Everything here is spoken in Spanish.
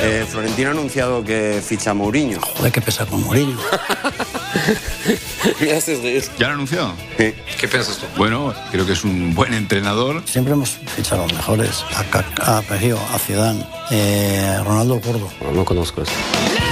Florentino ha anunciado que ficha a Mourinho. Joder, qué pesa con Mourinho. Me haces reír. ¿Ya lo ha anunciado? Sí. ¿Qué piensas tú? Bueno, creo que es un buen entrenador. Siempre hemos fichado a los mejores. A Kaká, a Perio, a Zidane, Ronaldo Gordo. No conozco eso.